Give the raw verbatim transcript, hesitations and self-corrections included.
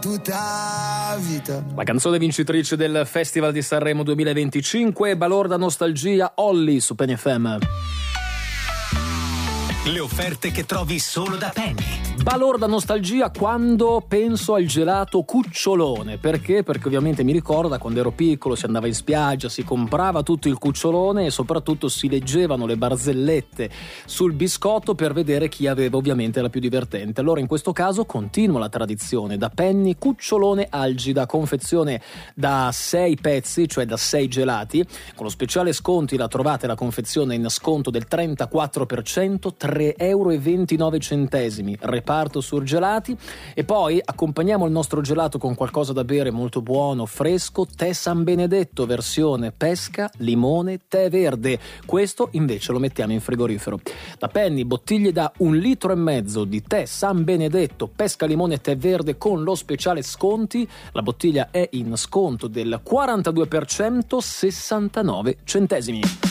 tutta vita. La canzone vincitrice del Festival di Sanremo duemilaventicinque, Balorda Nostalgia, Olly su Penny F M. Le offerte che trovi solo da Penny. Balorda Nostalgia quando penso al gelato cucciolone. Perché? Perché ovviamente mi ricorda quando ero piccolo, si andava in spiaggia, si comprava tutto il cucciolone e soprattutto si leggevano le barzellette sul biscotto per vedere chi aveva ovviamente la più divertente. Allora in questo caso continua la tradizione. Da Penny cucciolone Algida, confezione da sei pezzi, cioè da sei gelati. Con lo speciale sconti la trovate la confezione in sconto del trentaquattro per cento, tre euro e ventinove centesimi. Reparto surgelati. E poi accompagniamo il nostro gelato con qualcosa da bere molto buono, fresco, tè San Benedetto versione pesca, limone, tè verde. Questo invece lo mettiamo in frigorifero. Da Penny bottiglie da un litro e mezzo di tè San Benedetto, pesca, limone e tè verde con lo speciale sconti. La bottiglia è in sconto del quarantadue per cento, sessantanove centesimi.